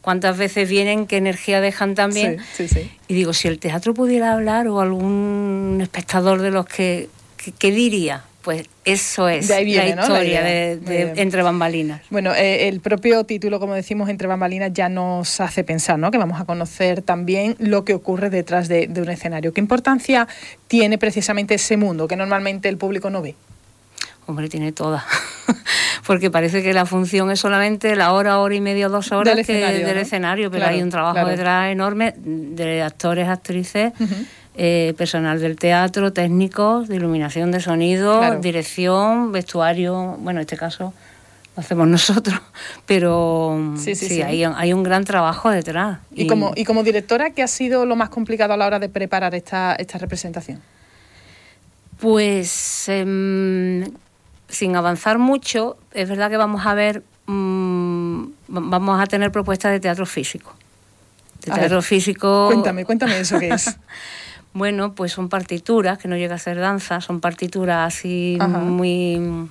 cuántas veces vienen, qué energía dejan también. Sí. Y digo, si el teatro pudiera hablar o algún espectador de los que ¿qué diría? Pues eso es de ahí viene, la historia, ¿no? de Entre Bambalinas. Bueno, el propio título, como decimos, Entre Bambalinas, ya nos hace pensar, ¿no?, que vamos a conocer también lo que ocurre detrás de un escenario. ¿Qué importancia tiene precisamente ese mundo que normalmente el público no ve? Hombre, tiene toda. Porque parece que la función es solamente la hora y media, 2 horas del escenario, pero hay un trabajo detrás enorme de actores, actrices, personal del teatro, técnicos, de iluminación, de sonido, dirección, vestuario. Bueno, en este caso lo hacemos nosotros, pero sí. Hay un gran trabajo detrás. Y como directora, ¿qué ha sido lo más complicado a la hora de preparar esta representación? Pues sin avanzar mucho, es verdad que vamos a ver, vamos a tener propuestas de teatro físico. Físico. Cuéntame eso qué es. Bueno, pues son partituras, que no llega a ser danza, son partituras así muy...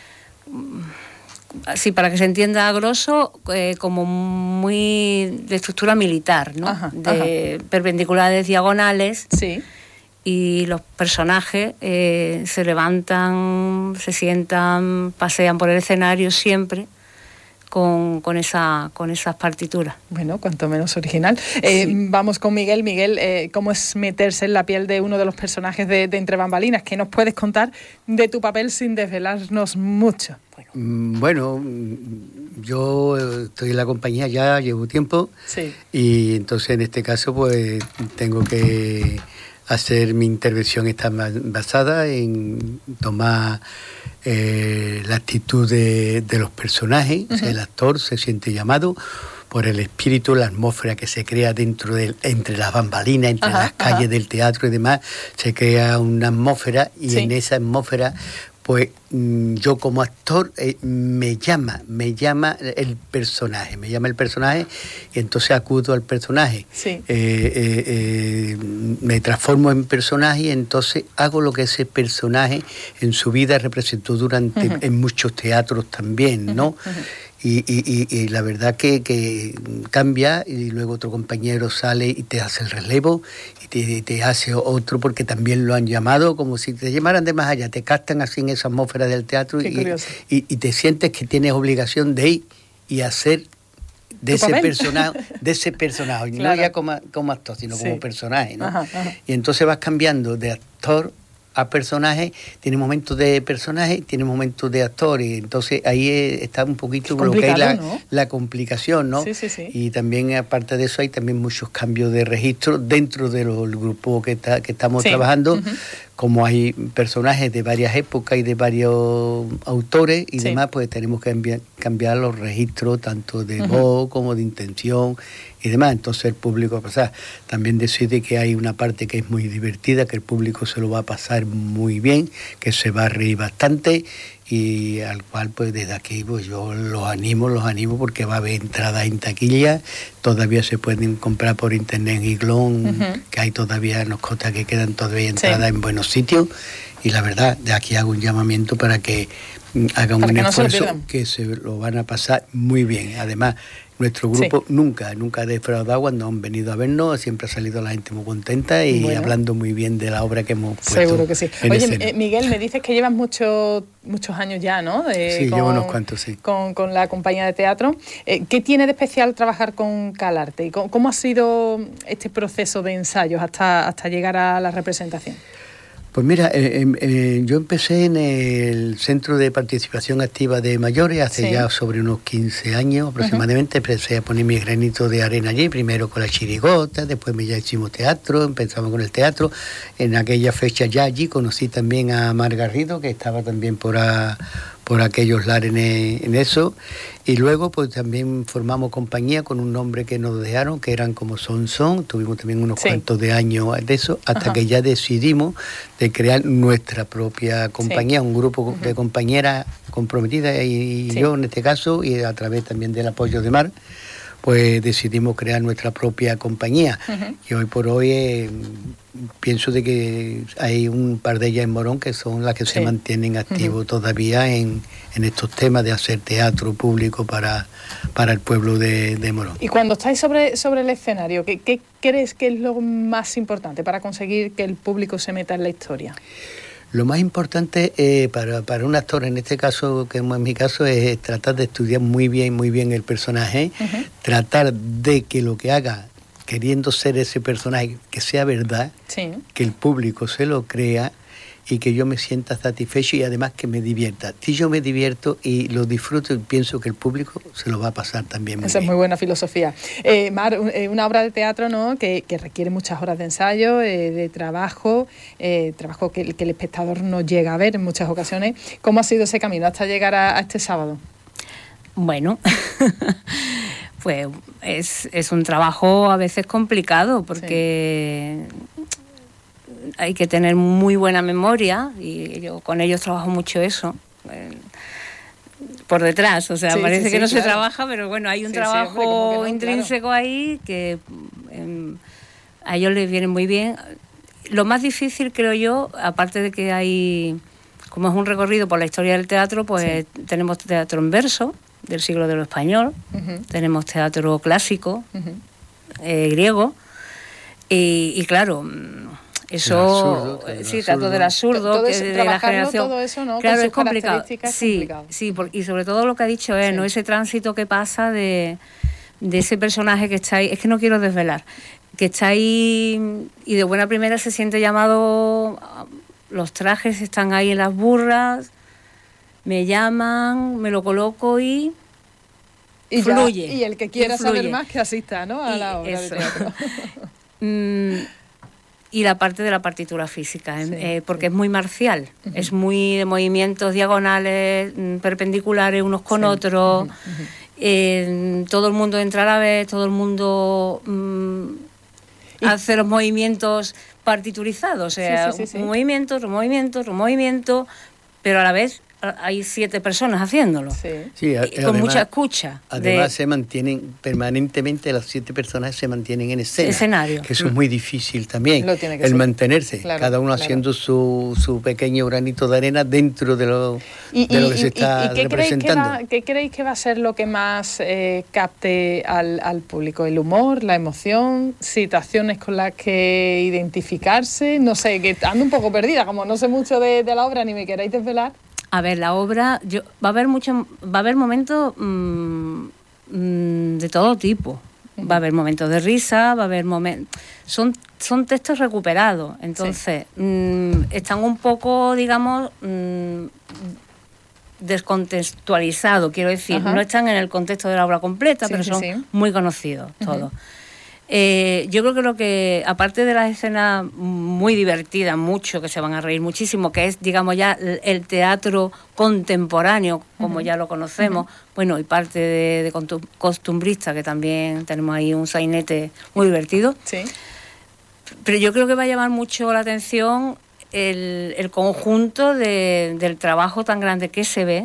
Así, para que se entienda a grosso, como muy de estructura militar, ¿no? Perpendiculares, diagonales. Sí. Y los personajes se levantan, se sientan, pasean por el escenario siempre con esas partituras. Bueno, cuanto menos original. Vamos con Miguel. Miguel, ¿cómo es meterse en la piel de uno de los personajes de Entre Bambalinas? ¿Qué nos puedes contar de tu papel sin desvelarnos mucho? Bueno, yo estoy en la compañía ya, llevo tiempo, y entonces en este caso pues tengo que hacer mi intervención, está basada en tomar la actitud de los personajes. O sea, el actor se siente llamado por el espíritu, la atmósfera que se crea entre las bambalinas, entre las calles del teatro y demás, se crea una atmósfera, y en esa atmósfera pues yo como actor me llama el personaje, y entonces acudo al personaje, me transformo en personaje, y entonces hago lo que ese personaje en su vida representó en muchos teatros también, ¿no? Y la verdad que cambia, y luego otro compañero sale y te hace el relevo, y te hace otro, porque también lo han llamado, como si te llamaran de más allá, te captan así en esa atmósfera del teatro, y te sientes que tienes obligación de ir y hacer de ese personaje, no ya como actor, sino como personaje, ¿no? Y entonces vas cambiando de actor a personaje, tiene momentos de personaje, tiene momentos de actor, y entonces ahí está un poquito con lo que es la complicación, ¿no? Y también, aparte de eso, hay también muchos cambios de registro dentro del grupo que estamos trabajando, como hay personajes de varias épocas y de varios autores y demás, pues tenemos que cambiar los registros tanto de voz como de intención y demás. Entonces el público también decide que hay una parte que es muy divertida, que el público se lo va a pasar muy bien, que se va a reír bastante, y al cual pues desde aquí pues yo los animo porque va a haber entradas en taquilla, todavía se pueden comprar por internet en Iglón, que hay todavía, nos consta que quedan todavía entradas en buenos sitios, y la verdad de aquí hago un llamamiento para que hagan un esfuerzo, que se lo van a pasar muy bien. Además, nuestro grupo nunca ha defraudado cuando han venido a vernos, siempre ha salido la gente muy contenta y hablando muy bien de la obra que hemos puesto. Seguro que sí. Oye, Miguel, me dices que llevas muchos años ya, ¿no? Llevo unos cuantos, con la compañía de teatro. ¿Qué tiene de especial trabajar con Calarte? ¿Y cómo ha sido este proceso de ensayos hasta llegar a la representación? Pues mira, yo empecé en el Centro de Participación Activa de Mayores hace ya sobre unos 15 años aproximadamente. Empecé a poner mi granito de arena allí, primero con la chirigota, después ya hicimos teatro, empezamos con el teatro. En aquella fecha ya allí conocí también a Mar Garrido, que estaba también por aquellos lares en eso, y luego pues también formamos compañía con un nombre que nos dejaron, que eran como Son, tuvimos también unos cuantos de años de eso, hasta que ya decidimos de crear nuestra propia compañía, un grupo de compañeras comprometidas, y yo en este caso, y a través también del apoyo de Mar, pues decidimos crear nuestra propia compañía. Y hoy por hoy pienso de que hay un par de ellas en Morón que son las que se mantienen activos todavía en estos temas de hacer teatro público para el pueblo de Morón. Y cuando estáis sobre el escenario, ¿qué crees que es lo más importante para conseguir que el público se meta en la historia? Lo más importante para un actor, en este caso, que es mi caso, es tratar de estudiar muy bien el personaje, tratar de que lo que haga, queriendo ser ese personaje, que sea verdad, que el público se lo crea y que yo me sienta satisfecho y además que me divierta. Si yo me divierto y lo disfruto, pienso que el público se lo va a pasar también muy bien. Esa es muy buena filosofía. Mar, una obra de teatro, ¿no?, que requiere muchas horas de ensayo, de trabajo que el espectador no llega a ver en muchas ocasiones. ¿Cómo ha sido ese camino hasta llegar a este sábado? Bueno, pues es un trabajo a veces complicado porque hay que tener muy buena memoria y yo con ellos trabajo mucho eso por detrás, o sea, parece que no se trabaja, pero bueno, hay un trabajo intrínseco ahí que a ellos les viene muy bien. Lo más difícil, creo yo, aparte de que hay, como es un recorrido por la historia del teatro, pues tenemos teatro en verso del siglo de lo español, tenemos teatro clásico, griego, y claro, eso, tanto del absurdo, todo que eso, de la generación. Todo eso, ¿no? Claro, con es complicado. Sí, y sobre todo lo que ha dicho es, ¿no?, ese tránsito que pasa de ese personaje que está ahí, es que no quiero desvelar, que está ahí y de buena primera se siente llamado, los trajes están ahí en las burras, me llaman, me lo coloco y fluye. Y el que quiera saber más, que asista, ¿no?, a la obra de teatro. Y la parte de la partitura física, porque es muy marcial, es muy de movimientos diagonales, perpendiculares unos con otros, todo el mundo entra a la vez, todo el mundo hace los movimientos partiturizados, o sea, un movimiento, otro movimiento, otro movimiento, pero a la vez hay 7 personas haciéndolo, con además, mucha escucha. Además se mantienen permanentemente, las 7 personas se mantienen en escenario. Que eso es muy difícil también, el mantenerse, cada uno haciendo su pequeño granito de arena dentro de lo que se está representando. ¿Qué creéis que va a ser lo que más capte al público? ¿El humor, la emoción, situaciones con las que identificarse? No sé, que ando un poco perdida, como no sé mucho de la obra ni me queréis desvelar. A ver, la obra, va a haber momentos de todo tipo. Va a haber momentos de risa, va a haber momentos... Son textos recuperados, entonces están un poco, digamos, descontextualizados, quiero decir. No están en el contexto de la obra completa, pero son muy conocidos todos. Yo creo que lo que, aparte de las escenas muy divertidas, mucho, que se van a reír muchísimo, que es, digamos, ya el teatro contemporáneo, como ya lo conocemos, bueno, y parte de costumbrista, que también tenemos ahí un sainete muy divertido. Pero yo creo que va a llamar mucho la atención el conjunto del trabajo tan grande que se ve,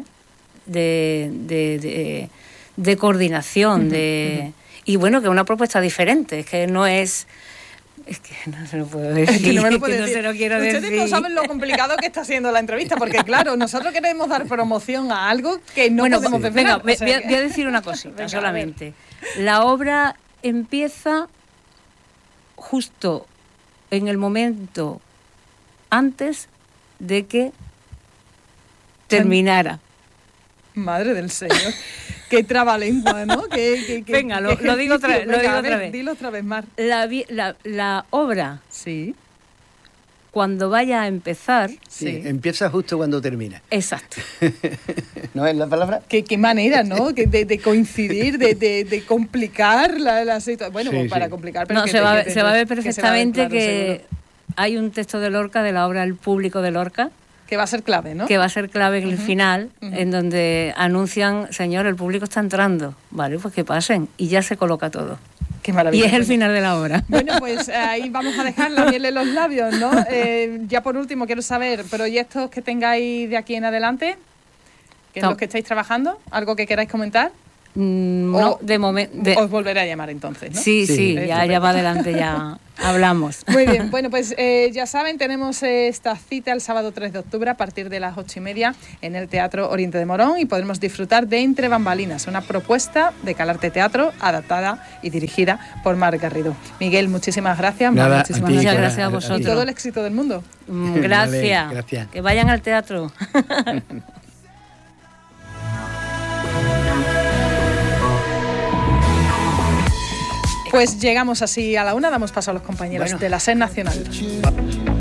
de coordinación, y bueno, que es una propuesta diferente, es que no es... Es que no se lo puedo decir, no me lo puedo decir. No se lo quiero decir. Ustedes no saben lo complicado que está siendo la entrevista, porque claro, nosotros queremos dar promoción a algo que no podemos desvelar. Venga, voy a decir una cosita solamente. La obra empieza justo en el momento antes de que terminara. Madre del Señor. Qué trabalengua, ¿no? Venga, lo digo otra vez. Dilo otra vez, Mar. La obra, cuando vaya a empezar... empieza justo cuando termina. Exacto. ¿No es la palabra? Qué manera, ¿no? De coincidir, de complicar la situación. Bueno, para complicar... Pero no, se va a ver perfectamente que hay un texto de Lorca, de la obra El público de Lorca, que va a ser clave, ¿no? Que va a ser clave en el final, en donde anuncian, señor, el público está entrando. Vale, pues que pasen. Y ya se coloca todo. Qué maravilla. Y es el final de la obra. Bueno, pues ahí vamos a dejar la miel en los labios, ¿no? Ya por último, quiero saber, proyectos que tengáis de aquí en adelante, que es los que estáis trabajando, algo que queráis comentar. No, de momento. Os volveré a llamar entonces, ¿no? Sí, ya va adelante, ya hablamos. Muy bien, bueno, pues ya saben, tenemos esta cita el sábado 3 de octubre a partir de las 8:30 en el Teatro Oriente de Morón y podremos disfrutar de Entre Bambalinas, una propuesta de Calarte Teatro adaptada y dirigida por Marc Garrido. Miguel, muchísimas gracias. Muchas gracias a vosotros. Y todo el éxito del mundo. Gracias. Vale, gracias. Que vayan al teatro. Pues llegamos así a la 1, damos paso a los compañeros de la SER Nacional.